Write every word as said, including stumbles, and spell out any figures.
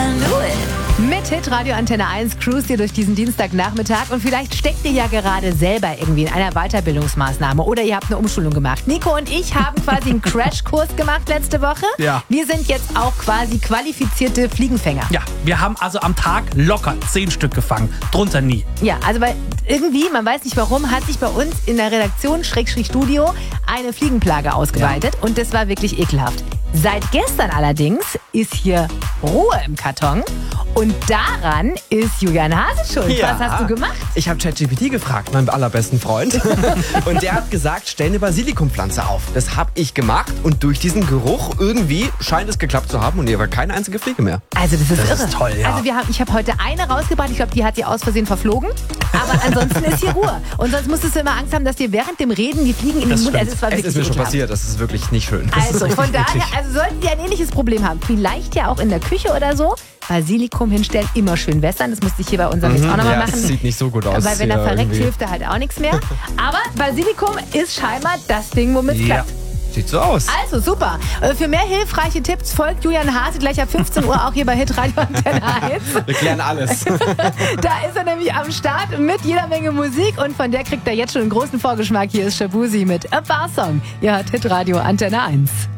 can do it. Mit Hitradio Antenne eins cruist ihr durch diesen Dienstagnachmittag und vielleicht steckt ihr ja gerade selber irgendwie in einer Weiterbildungsmaßnahme oder ihr habt eine Umschulung gemacht. Nico und ich haben quasi einen Crashkurs gemacht letzte Woche. Ja. Wir sind jetzt auch quasi qualifizierte Fliegenfänger. Ja, wir haben also am Tag locker zehn Stück gefangen. Drunter nie. Ja, also weil irgendwie, man weiß nicht warum, hat sich bei uns in der Redaktion Schrägstrich Studio eine Fliegenplage ausgeweitet ja. und das war wirklich ekelhaft. Seit gestern allerdings ist hier Ruhe im Karton und daran ist Julian Hase schuld. Ja. Was hast du gemacht? Ich habe ChatGPT gefragt, meinen allerbesten Freund. Und der hat gesagt, stell eine Basilikumpflanze auf. Das habe ich gemacht und durch diesen Geruch irgendwie scheint es geklappt zu haben und hier war keine einzige Fliege mehr. Also das ist Das irre. ist toll, ja. Also wir haben, ich habe heute eine rausgebracht, ich glaube, die hat sie aus Versehen verflogen. Aber ansonsten ist hier Ruhe. Und sonst musstest du immer Angst haben, dass dir während dem Reden die Fliegen in den Das Mund... stimmt. Also es war Es wirklich ist mir schon ekelhaft. passiert, das ist wirklich nicht schön. Das Also ist von richtig daher, eklig. also sollten Sie ein ähnliches Problem haben, vielleicht ja auch in der Küche oder so, Basilikum hinstellen, immer schön wässern. Das musste ich hier bei unserem jetzt auch nochmal ja, machen. das sieht nicht so gut aus. Weil wenn er hier verreckt, irgendwie. hilft er halt auch nichts mehr. Aber Basilikum ist scheinbar das Ding, womit es Ja. klappt. Sieht so aus. Also super. Äh, Für mehr hilfreiche Tipps folgt Julian Hase gleich ab fünfzehn Uhr auch hier bei Hitradio Antenne eins. Wir klären alles. Da ist er nämlich am Start mit jeder Menge Musik und von der kriegt er jetzt schon einen großen Vorgeschmack. Hier ist Shabuzi mit A Bar Song. Ihr hört Hitradio Antenne eins.